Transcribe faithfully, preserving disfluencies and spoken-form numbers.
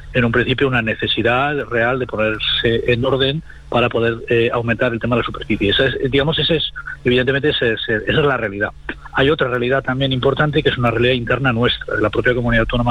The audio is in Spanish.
en un principio una necesidad real de ponerse en orden para poder eh, aumentar el tema de la superficie. Esa es, digamos, ese es, evidentemente, ese es, esa es la realidad. Hay otra realidad también importante, que es una realidad interna nuestra, de la propia comunidad autónoma